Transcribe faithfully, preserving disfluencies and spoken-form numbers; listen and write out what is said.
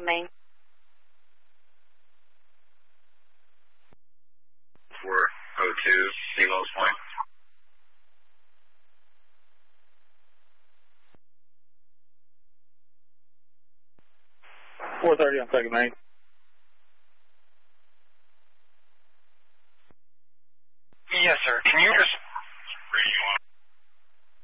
Main. four oh two, Delos Point. four thirty on second main. Yes, sir. Can you just